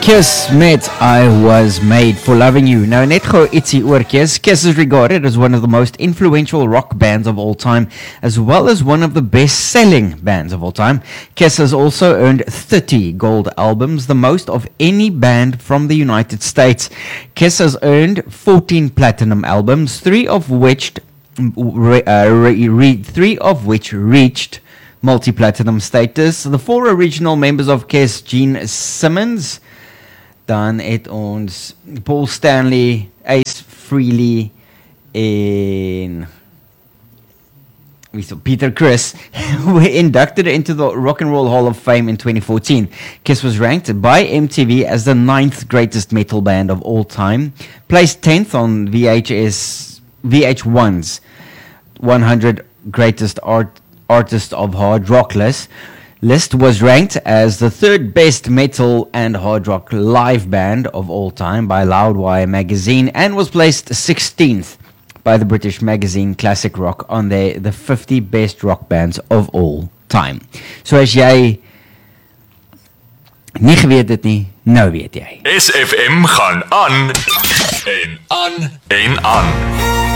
Kiss met I Was Made for Loving You. Nou net gou ietsie oor Kiss. Kiss is regarded as one of the most influential rock bands of all time, as well as one of the best-selling bands of all time. Kiss has also earned 30 gold albums, the most of any band from the United States. Kiss has earned 14 platinum albums, three of which reached multi-platinum status. The four original members of Kiss, Gene Simmons, dan het ons Paul Stanley, Ace Frehley en Peter Criss were inducted into the Rock and Roll Hall of Fame in 2014. Kiss was ranked by MTV as the 9th greatest metal band of all time, placed 10th on VH1's 100 greatest artists of hard rock list, was ranked as the third best metal and hard rock live band of all time by Loudwire magazine, and was placed 16th by the British magazine Classic Rock on the 50 best rock bands of all time. So as jy nie geweet het nie, nou weet jy. SFM gaan aan en aan en aan.